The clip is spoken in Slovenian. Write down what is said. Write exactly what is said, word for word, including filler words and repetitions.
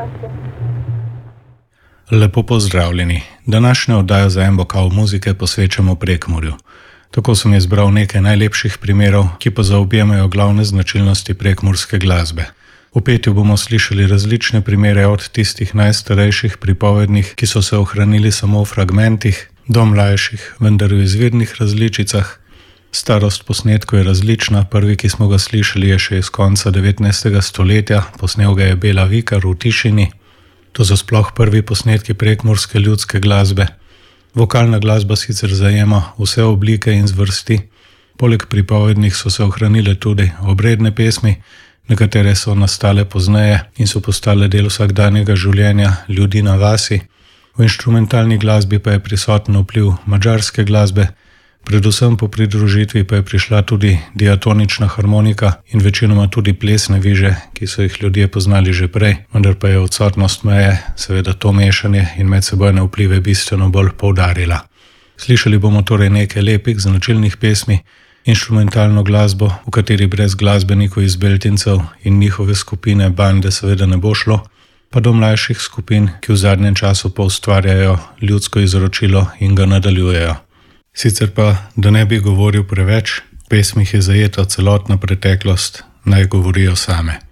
Lepo pozdravljeni. Današnjo oddajo za en bokal muzike posvečamo Prekmurju. Tako sem izbral nekaj najlepših primerov, ki pa zaobjemajo glavne značilnosti prekmurske glasbe. V petju bomo slišali različne primere od tistih najstarejših pripovednih, ki so se ohranili samo v fragmentih, do mlajših, vendar v izvirnih različicah. Starost posnetkov je različna, prvi, ki smo ga slišali, je še iz konca devetnajstega stoletja, posnel ga je Bela Vikar v tišini. To so sploh prvi posnetki prekmurske ljudske glasbe. Vokalna glasba sicer zajema vse oblike in zvrsti. Poleg pripovednih so se ohranile tudi obredne pesmi, nekatere so nastale pozneje in so postale del vsakdanjega življenja ljudi na vasi. V inštrumentalni glasbi pa je prisoten vpliv madžarske glasbe, predvsem po pridružitvi pa je prišla tudi diatonična harmonika in večinoma tudi plesne viže, ki so jih ljudje poznali že prej, vendar pa je odsotnost meje, seveda to mešanje in medsebojne vplive bistveno bolj poudarila. Slišali bomo torej nekaj lepih značilnih pesmi, inštrumentalno glasbo, v kateri brez glasbenikov iz Beltincev in njihove skupine bande seveda ne bo šlo, pa do mlajših skupin, ki v zadnjem času poustvarjajo ljudsko izročilo in ga nadaljujejo. Sicer pa, da ne bi govoril preveč, v pesmih je zajeta celotna preteklost, naj govorijo same.